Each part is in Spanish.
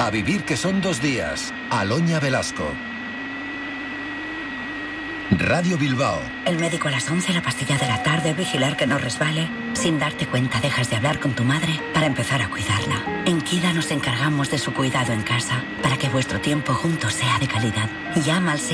A vivir que son 2 días. Aloña Velasco. Radio Bilbao. El médico a las 11, la pastilla de la tarde, vigilar que no resbale. Sin darte cuenta dejas de hablar con tu madre para empezar a cuidarla. En Kida nos encargamos de su cuidado en casa para que vuestro tiempo juntos sea de calidad. Llama al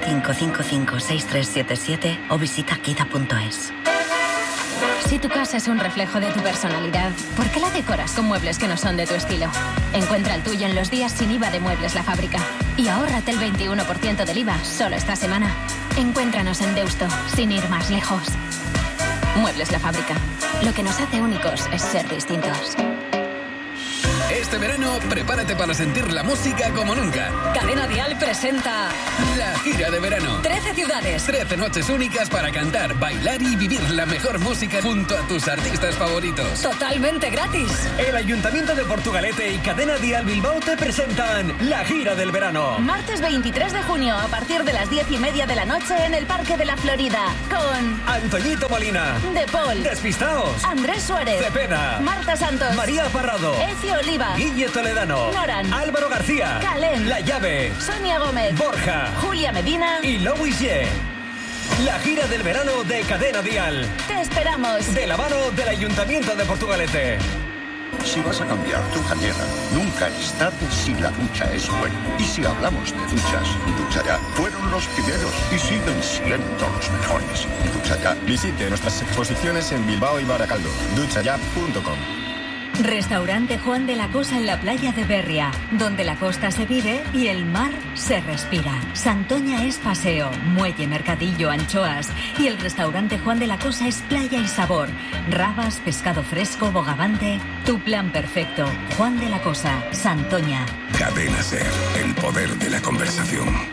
635556377 o visita kida.es. Si tu casa es un reflejo de tu personalidad, ¿por qué la decoras con muebles que no son de tu estilo? Encuentra el tuyo en los días sin IVA de Muebles La Fábrica. Y ahórrate el 21% del IVA solo esta semana. Encuéntranos en Deusto, sin ir más lejos. Muebles La Fábrica. Lo que nos hace únicos es ser distintos. Este verano, prepárate para sentir la música como nunca. Cadena Dial presenta la gira de verano. 13 ciudades. 13 noches únicas para cantar, bailar y vivir la mejor música junto a tus artistas favoritos. Totalmente gratis. El Ayuntamiento de Portugalete y Cadena Dial Bilbao te presentan la gira del verano. Martes 23 de junio a partir de las 10:30 de la noche en el Parque de la Florida. Con Antoñito Molina, De Paul, Despistaos, Andrés Suárez, Cepeda, Marta Santos, María Parrado, Ezio Oliva, Guille Toledano, Noran, Álvaro García, Calén, La Llave, Sonia Gómez, Borja, Julia Medina y Louis Ye. La gira del verano de Cadena Dial. Te esperamos. De la mano del Ayuntamiento de Portugalete. Si vas a cambiar tu bañera, nunca es tarde si la ducha es buena. Y si hablamos de duchas, Ducha Ya fueron los primeros y siguen siendo los mejores. Ducha Ya. Visite nuestras exposiciones en Bilbao y Baracaldo. duchaya.com. Restaurante Juan de la Cosa en la playa de Berria, donde la costa se vive y el mar se respira. Santoña es paseo, muelle, mercadillo, anchoas. Y el restaurante Juan de la Cosa es playa y sabor. Rabas, pescado fresco, bogavante. Tu plan perfecto. Juan de la Cosa, Santoña. Cadena Ser, el poder de la conversación.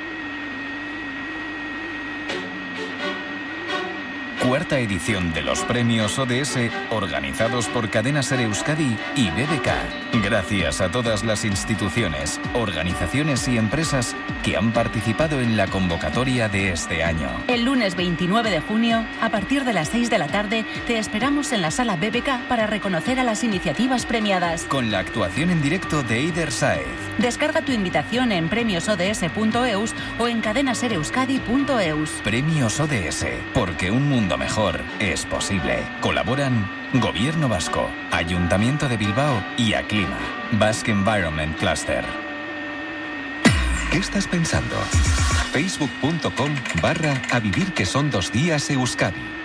Cuarta edición de los premios ODS, organizados por Cadena Ser Euskadi y BBK. Gracias a todas las instituciones, organizaciones y empresas que han participado en la convocatoria de este año. El lunes 29 de junio, a partir de las 6 de la tarde, te esperamos en la sala BBK para reconocer a las iniciativas premiadas. Con la actuación en directo de Eider Sáez. Descarga tu invitación en premiosods.eus o en cadenasereuskadi.eus. Premios ODS, porque un mundo mejor es posible. Colaboran Gobierno Vasco, Ayuntamiento de Bilbao y Aclima, Basque Environment Cluster. ¿Qué estás pensando? Facebook.com/A vivir que son 2 días Euskadi.